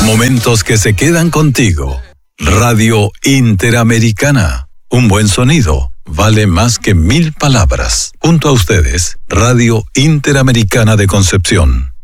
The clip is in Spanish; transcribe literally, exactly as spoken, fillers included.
Momentos que se quedan contigo. Radio Interamericana. Un buen sonido vale más que mil palabras. Junto a ustedes, Radio Interamericana de Concepción.